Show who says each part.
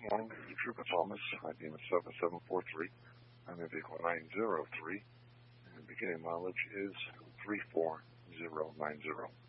Speaker 1: morning. This is Trooper Thomas. ID is 7743. I'm in vehicle 903. And beginning mileage is 34090.